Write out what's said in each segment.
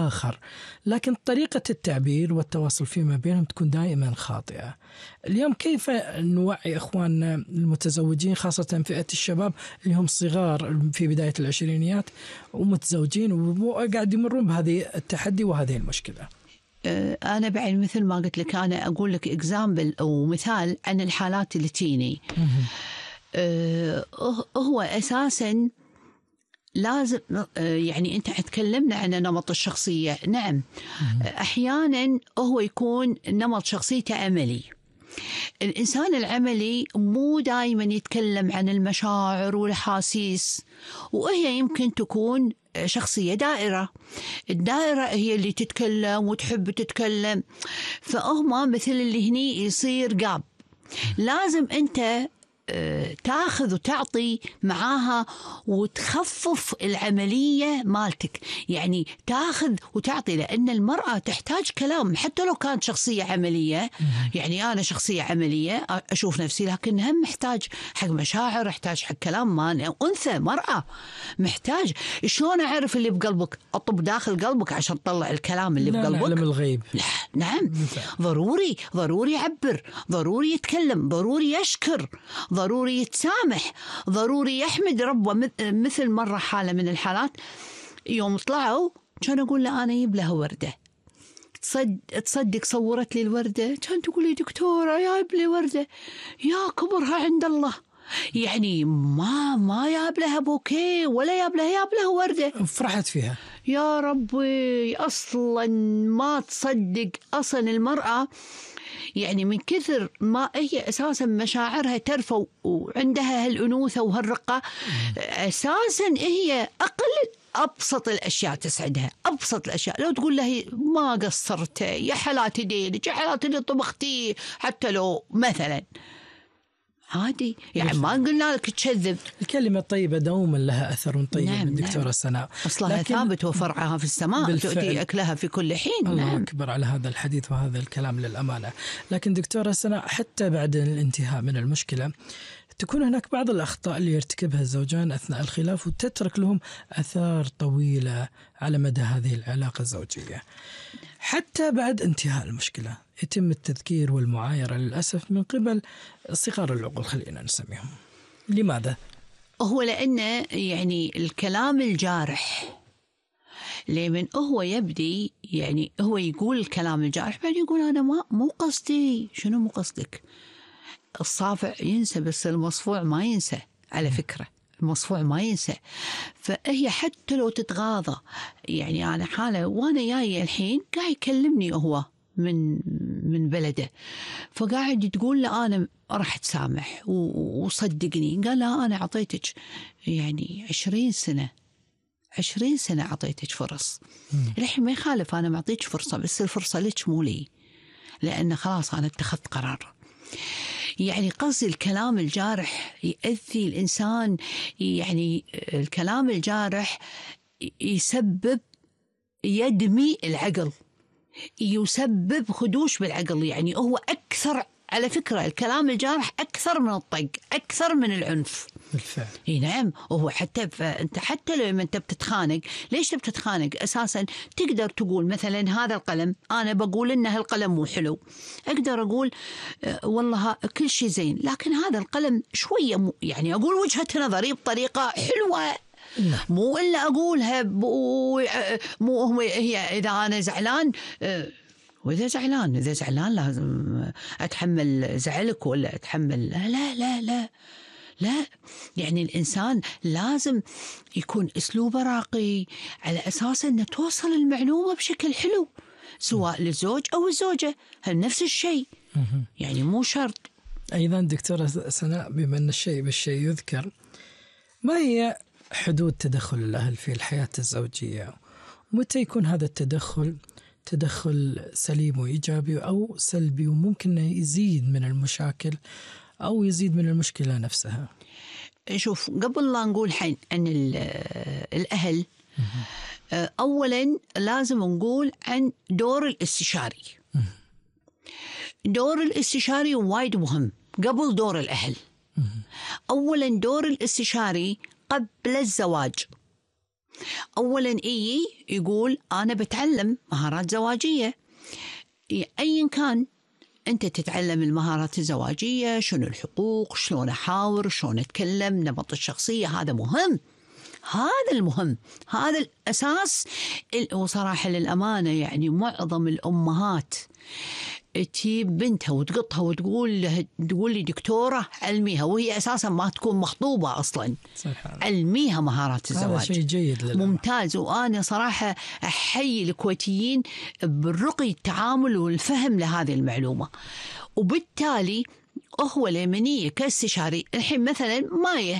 الآخر، لكن طريقة التعبير والتواصل فيما بينهم تكون دائما خاطئة. اليوم كيف نوعي إخواننا المتزوجين خاصة فئة الشباب اللي هم صغار في بداية العشرينيات ومتزوجين وقاعد يمرون بهذه التحدي وهذه المشكلة؟ أنا بعد مثل ما قلت لك، أنا أقول لك إكزامبل أو مثال عن الحالات اللي تيني. هو أساساً لازم يعني أنت تكلمنا عن نمط الشخصية. نعم، أحياناً هو يكون نمط شخصيته عملي. الإنسان العملي مو دائما يتكلم عن المشاعر والأحاسيس، وهي يمكن تكون شخصية دائرة. الدائرة هي اللي تتكلم وتحب تتكلم، فهما مثل اللي هني يصير قاب. لازم أنت تاخذ وتعطي معاها وتخفف العملية مالتك، يعني تاخذ وتعطي، لأن المرأة تحتاج كلام حتى لو كانت شخصية عملية. يعني أنا شخصية عملية أشوف نفسي، لكن هم محتاج حق مشاعر، محتاج حق كلام. ما أنثى مرأة محتاج. شلون أعرف اللي بقلبك؟ أطب داخل قلبك عشان تطلع الكلام اللي بقلبك. نعلم الغيب. لا، نعم، ضروري يعبر، ضروري يتكلم، ضروري يشكر، ضروري يتسامح، ضروري يحمد ربه. مثل مرة حالة من الحالات يوم طلعوا كان أقول له أنا يجيب لها وردة. تصدق صورت لي الوردة، كان تقول لي دكتورة جايب لي وردة، يا كبرها عند الله. يعني ما جاب لها بوكيه ولا جاب لها وردة، فرحت فيها. يا ربي، أصلا ما تصدق. أصلا المرأة يعني من كثر ما هي أساسا مشاعرها ترفع وعندها هالأنوثة وهالرقة، أساسا هي أبسط الأشياء تسعدها. أبسط الأشياء لو تقول لها ما قصرت، يا حالاتي ديلك، يا حالاتي اللي طبختي، حتى لو مثلا عادي، يعني ما قلنا لك تكذب. الكلمة الطيبة دوما لها أثر طيب. نعم، دكتورة نعم. سناء أصلها ثابت وفرعها في السماء، تؤتي أكلها في كل حين. الله نعم. أكبر على هذا الحديث وهذا الكلام للأمانة. لكن دكتورة سناء، حتى بعد الانتهاء من المشكلة تكون هناك بعض الأخطاء اللي يرتكبها الزوجان أثناء الخلاف وتترك لهم آثار طويلة على مدى هذه العلاقة الزوجية. حتى بعد انتهاء المشكلة يتم التذكير والمعايرة للأسف من قبل صغار العقول، خلينا نسميهم. لماذا؟ هو لأنه يعني الكلام الجارح لمن هو يبدي، يعني هو يقول الكلام الجارح بعد يقول أنا مو قصدي. شنو مو قصدك؟ الصافع ينسى بس المصفوع ما ينسى، على فكرة المصفوع ما ينسى. فهي حتى لو تتغاضى، يعني أنا حالة وأنا جاي الحين قاعد يكلمني هو من بلده، فقاعد تقول له أنا راح تسامح وصدقني. قال لا، أنا عطيتك يعني 20 سنة عطيتك فرص. الحين ما يخالف، أنا معطيك فرصة، بس الفرصة لك مو لي، لأن خلاص أنا اتخذت قرار. يعني قصدي الكلام الجارح يؤذي الإنسان. يعني الكلام الجارح يسبب، يدمي العقل، يسبب خدوش بالعقل. يعني هو أكثر، على فكرة الكلام الجارح أكثر من الطق، أكثر من العنف بالفعل. نعم. وهو أنت حتى لما أنت بتتخانق، ليش بتتخانق أساسا؟ تقدر تقول مثلا هذا القلم، أنا بقول إن هالقلم مو حلو، أقدر أقول والله كل شيء زين، لكن هذا القلم شوية يعني أقول وجهة نظري بطريقة حلوة. مو إلا أقولها مو هي إذا أنا زعلان، وإذا زعلان لازم أتحمل زعلك ولا أتحمل. لا لا لا لا. يعني الإنسان لازم يكون أسلوبه راقي، على أساس أنه توصل المعلومة بشكل حلو، سواء للزوج أو الزوجة نفس الشيء. يعني مو شرط. أيضا دكتورة سناء، بما أن الشيء بالشيء يذكر، ما هي حدود تدخل الأهل في الحياة الزوجية؟ ومتى يكون هذا تدخل سليم وإيجابي أو سلبي، وممكن يزيد من المشاكل أو يزيد من المشكلة نفسها؟ شوف، قبل لا نقول حين عن الأهل، أولا لازم نقول عن دور الاستشاري. دور الاستشاري وايد مهم قبل دور الأهل. أولا دور الاستشاري قبل الزواج. أولا يقول أنا بتعلم مهارات زواجية. أيا كان أنت تتعلم المهارات الزواجية، شنو الحقوق، شلون أحاور، شلون أتكلم، نمط الشخصية، هذا مهم، هذا المهم، هذا الأساس. وصراحة للأمانة يعني معظم الأمهات تجيب بنتها وتقطها وتقول لي دكتورة علميها، وهي أساسا ما تكون مخطوبة أصلا. علميها مهارات الزواج. هذا شيء جيد ممتاز. وأنا صراحة أحيي الكويتيين بالرقي التعامل والفهم لهذه المعلومة. وبالتالي هو اليمنية كاستشاري الحين مثلا مايه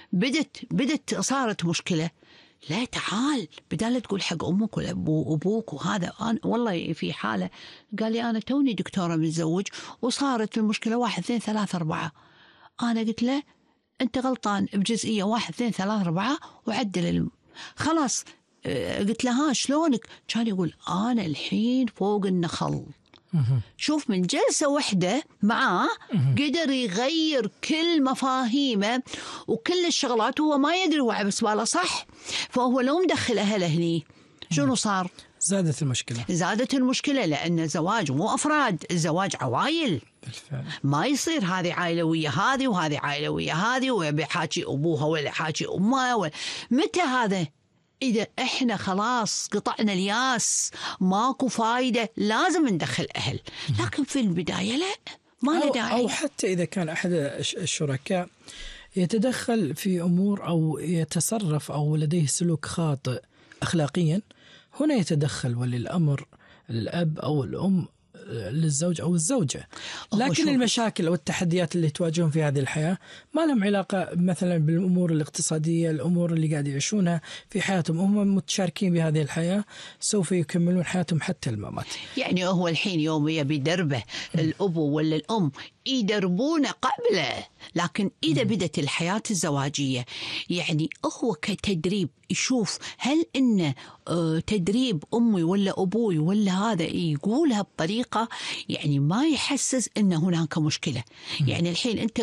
بدت صارت مشكلة، لا تعال بدال تقول حق أمك ولا أبوك وهذا. أنا والله في حالة قال لي أنا توني دكتورة متزوج وصارت المشكلة 1 2 3 4. أنا قلت له أنت غلطان بجزئية 1 2 3 4 وعدل خلاص. قلت له ها شلونك؟ كان يقول أنا الحين فوق النخل. شوف من جلسة واحدة معاه قدر يغير كل مفاهيمه وكل الشغلات، وهو ما يدري وعي بسباله صح. فهو لو مدخل أهله هني شنو صار؟ زادت المشكلة لأن الزواج مو أفراد، الزواج عوائل بالفعل. ما يصير هذه عائلة ويا هذه وهذه عائلة ويا هذه وبيحاكي أبوها ولا حاكي أمها متى هذا؟ إذا إحنا خلاص قطعنا الياس ماكو فايدة لازم ندخل أهل، لكن في البداية لا، ما له داعي. أو حتى إذا كان أحد الشركاء يتدخل في أمور أو يتصرف أو لديه سلوك خاطئ أخلاقيا، هنا يتدخل ولي الأمر الأب أو الأم للزوج أو الزوجة. لكن المشاكل أو التحديات اللي تواجهون في هذه الحياة ما لهم علاقة مثلا بالأمور الاقتصادية، الأمور اللي قاعد يعيشونها في حياتهم. هم متشاركين بهذه الحياة، سوف يكملون حياتهم حتى الممات. يعني هو الحين يوم يبي دربه الأب ولا الأم يدربونه قبله، لكن إذا بدت الحياة الزواجية يعني هو كتدريب يشوف هل إن تدريب أمي ولا أبوي ولا هذا يقولها بطريقة يعني ما يحسس إن هناك مشكلة. يعني الحين أنت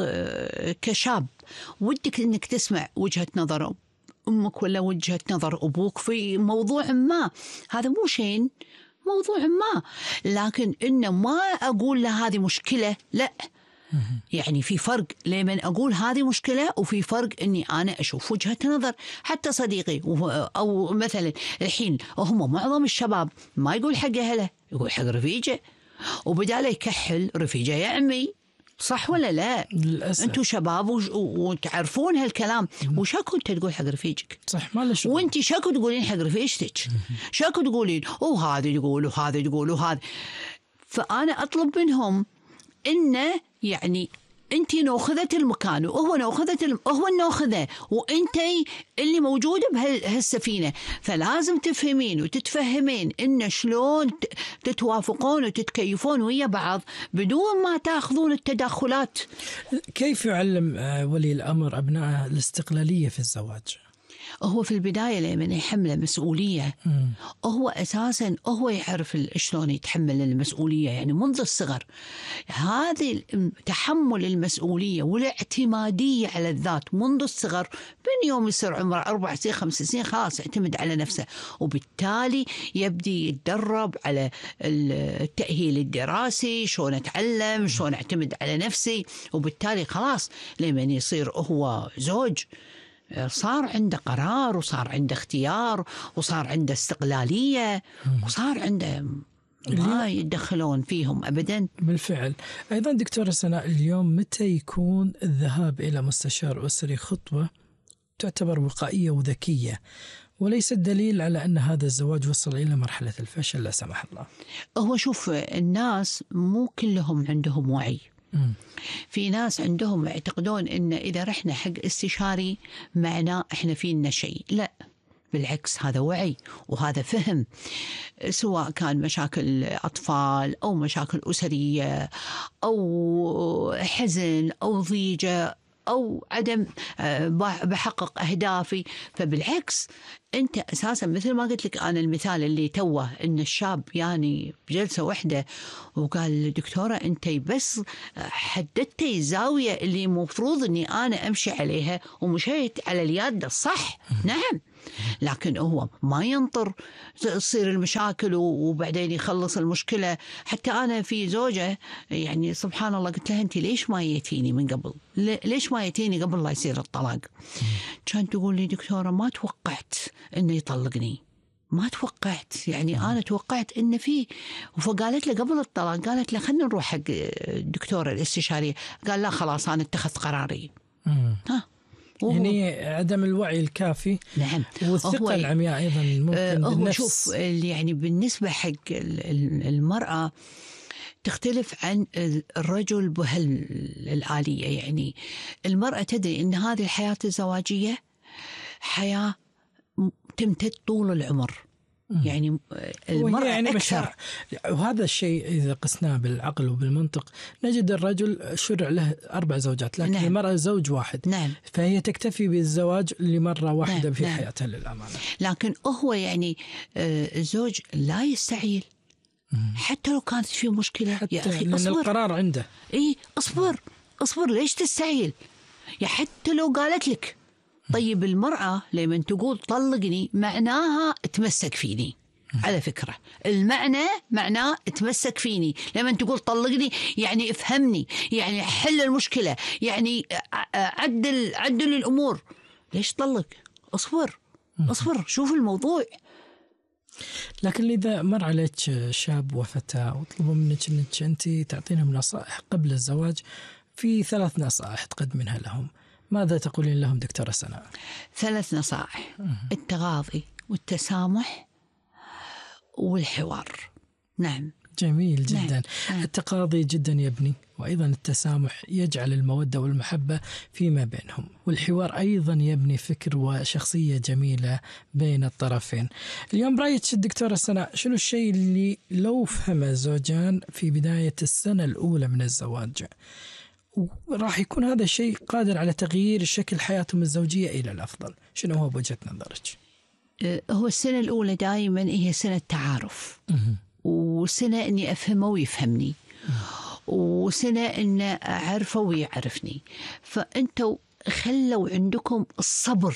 كشاب ودك إنك تسمع وجهة نظر أمك ولا وجهة نظر أبوك في موضوع ما، هذا مو شيء موضوع ما، لكن إنه ما أقول له هذه مشكلة، لا. يعني في فرق لمن أقول هذه مشكلة، وفي فرق إني أنا أشوف وجهة نظر. حتى صديقي أو مثلا الحين هم معظم الشباب ما يقول حق أهله، يقول حق رفيجه، وبداله يكحل رفيجه يعمي. صح ولا لا؟ للأسف. أنتوا شباب وتعرفون هالكلام، وشاكو أنت تقول حق رفيجك؟ صح، ما له شغل. وأنت شاكو تقولين حق رفيجتك؟ شاكو تقولين وهذا تقول وهذا تقول وهذا. فأنا أطلب منهم إنه يعني أنت ناخذة المكان وهو هو الناخذة، وأنت اللي موجودة بهالسفينة، فلازم تفهمين وتتفهمين إن شلون تتوافقون وتتكيفون ويا بعض بدون ما تأخذون التدخلات. كيف يعلم ولي الأمر أبنائه الاستقلالية في الزواج؟ هو في البداية لمن يحمل مسؤولية هو أساسا هو يعرف شلون يتحمل المسؤولية، يعني منذ الصغر. هذه تحمل المسؤولية والاعتمادية على الذات منذ الصغر، من يوم يصير عمره 4 سنين 5 سنين خلاص يعتمد على نفسه، وبالتالي يبدي يتدرب على التأهيل الدراسي، شلون أتعلم، شلون أعتمد على نفسي. وبالتالي خلاص لمن يصير هو زوج صار عنده قرار وصار عنده اختيار وصار عنده استقلالية وصار عنده ما يدخلون فيهم أبدا. بالفعل. أيضا دكتورة سناء، اليوم متى يكون الذهاب إلى مستشار أسري خطوة تعتبر وقائية وذكية وليس الدليل على أن هذا الزواج وصل إلى مرحلة الفشل لا سمح الله؟ هو شوف، الناس مو كلهم عندهم وعي. في ناس عندهم يعتقدون إن إذا رحنا حق استشاري معناه إحنا فينا شيء. لا، بالعكس، هذا وعي وهذا فهم، سواء كان مشاكل أطفال أو مشاكل أسرية أو حزن أو ضيجة أو عدم بحقق أهدافي. فبالعكس أنت أساسا مثل ما قلت لك أنا المثال اللي توه، إن الشاب يعني بجلسة واحدة وقال دكتورة أنت بس حددتي الزاوية اللي مفروض أني أنا أمشي عليها ومشيت على اليد الصح. نعم، لكن هو ما ينطر تصير المشاكل وبعدين يخلص المشكلة. حتى أنا في زوجة يعني سبحان الله قلت لها أنت ليش ما جيتيني من قبل؟ ليش ما جيتيني قبل لا يصير الطلاق؟ كانت تقول لي دكتورة ما توقعت إنه يطلقني، ما توقعت، يعني أنا توقعت إن فيه. فقالت له قبل الطلاق، قالت له خلنا نروح حق الدكتورة الاستشارية. قال لا خلاص أنا اتخذت قراري. يعني عدم الوعي الكافي. نعم. والثقة العمياء أيضا ممكن بالنفس. شوف يعني بالنسبة حق المرأة تختلف عن الرجل بهالآلية. يعني المرأة تدري أن هذه الحياة الزواجية حياة تمتد طول العمر. يعني المرأة يعني أكثر. وهذا الشيء إذا قسناه بالعقل وبالمنطق نجد الرجل شرع له 4 زوجات، لكن المرأة زوج واحد. نعم. فهي تكتفي بالزواج لمرة واحدة في حياتها للأمانة. لكن هو يعني الزوج لا يستعيل حتى لو كانت في مشكلة. يا أخي لأن أصبر. القرار عنده. أصبر ليش تستعيل؟ يا حتى لو قالت لك. طيب المرأة لما تقول طلقني معناها تمسك فيني. على فكرة المعنى معناه تمسك فيني. لما تقول طلقني يعني افهمني، يعني حل المشكلة، يعني عدل الأمور. ليش طلق؟ أصبر شوف الموضوع. لكن إذا مر عليك شاب وفتاة وطلبوا منك أنك أنت تعطينهم نصائح قبل الزواج، في 3 نصائح تقدمينها لهم، ماذا تقولين لهم دكتورة سناء؟ 3 نصائح: التغاضي والتسامح والحوار. نعم. جميل جدا. نعم. التقاضي جدا يبني، وأيضا التسامح يجعل المودة والمحبة فيما بينهم، والحوار أيضا يبني فكر وشخصية جميلة بين الطرفين. اليوم برأيك الدكتورة سناء شنو الشيء اللي لو فهم الزوجان في بداية السنة الأولى من الزواج راح يكون هذا الشيء قادر على تغيير شكل حياتهم الزوجية إلى الأفضل؟ شنو هو بوجهة نظرك؟ هو السنة الأولى دائما هي سنة تعارف، وسنة أني أفهمه ويفهمني، وسنة أن أعرفه ويعرفني. فأنتوا خلوا عندكم الصبر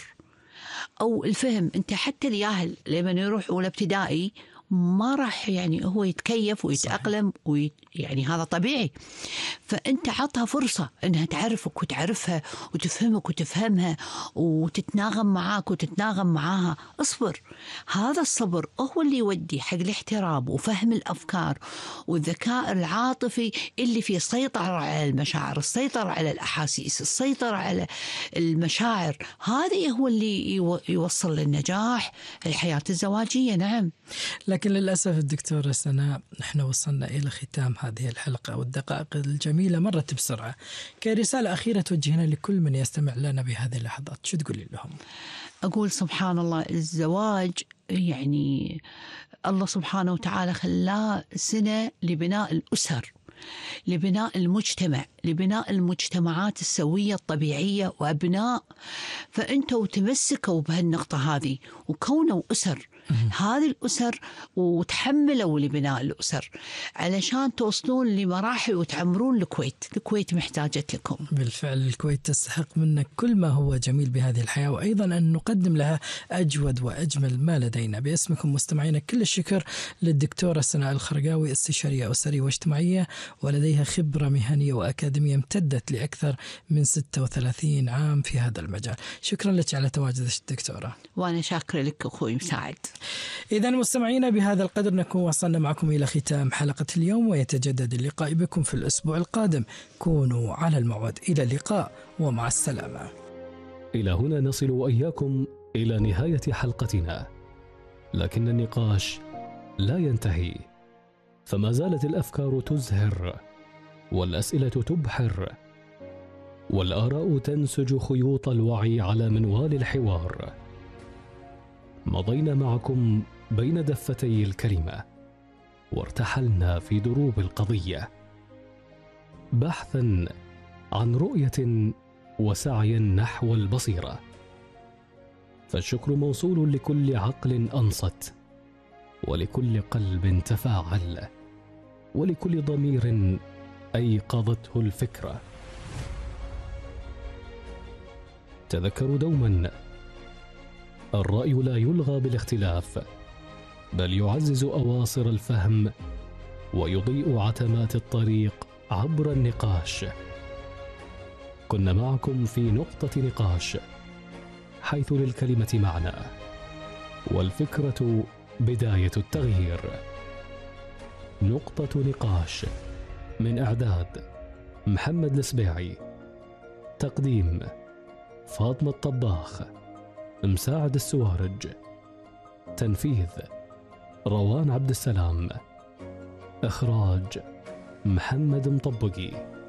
أو الفهم. أنت حتى الياهل لما يروح أولى ابتدائي ما راح يعني هو يتكيف ويتأقلم يعني هذا طبيعي. فأنت عطها فرصة أنها تعرفك وتعرفها وتفهمك وتفهمها وتتناغم معاك وتتناغم معاها. أصبر. هذا الصبر هو اللي يودي حق الاحترام وفهم الأفكار والذكاء العاطفي اللي فيه السيطرة على المشاعر، السيطرة على الأحاسيس، السيطرة على المشاعر. هذا هو اللي يوصل للنجاح الحياة الزواجية. نعم. لكن للأسف الدكتورة سناء نحن وصلنا إلى ختام هذه الحلقة، والدقائق الجميلة مرت بسرعة. كرسالة أخيرة توجهنا لكل من يستمع لنا بهذه اللحظات، شو تقولي لهم؟ أقول سبحان الله، الزواج يعني الله سبحانه وتعالى خلاه سنة لبناء الأسر، لبناء المجتمع، لبناء المجتمعات السوية الطبيعية وأبناء. فأنتوا تمسكوا بهالنقطة هذه وكونوا أسر، هذه الأسر، وتحملوا لبناء الأسر علشان توصلون لمراحل وتعمرون الكويت. الكويت محتاجت لكم. بالفعل الكويت تستحق منك كل ما هو جميل بهذه الحياة، وأيضا أن نقدم لها أجود وأجمل ما لدينا. باسمكم مستمعينا كل الشكر للدكتورة سناء الخرقاوي، استشارية أسرية واجتماعية، ولديها خبرة مهنية وأكاديمية امتدت لأكثر من 36 عام في هذا المجال. شكرا لك على تواجدك دكتورة. وأنا شاكرة لك أخوي مساعد. إذا مستمعينا بهذا القدر نكون وصلنا معكم إلى ختام حلقة اليوم، ويتجدد اللقاء بكم في الأسبوع القادم. كونوا على الموعد. إلى اللقاء ومع السلامة. إلى هنا نصل وإياكم إلى نهاية حلقتنا، لكن النقاش لا ينتهي، فما زالت الأفكار تزهر والأسئلة تبحر والآراء تنسج خيوط الوعي على منوال الحوار. مضينا معكم بين دفتي الكلمة وارتحلنا في دروب القضية بحثا عن رؤية وسعيا نحو البصيرة. فالشكر موصول لكل عقل أنصت، ولكل قلب تفاعل، ولكل ضمير أيقظته الفكرة. تذكروا دوما الرأي لا يلغى بالاختلاف، بل يعزز أواصر الفهم ويضيء عتمات الطريق عبر النقاش. كنا معكم في نقطة نقاش، حيث للكلمة معنى والفكرة بداية التغيير. نقطة نقاش، من إعداد محمد السبيعي، تقديم فاطمة الطباخ، مساعد السوارج، تنفيذ روان عبد السلام، إخراج محمد مطبقي.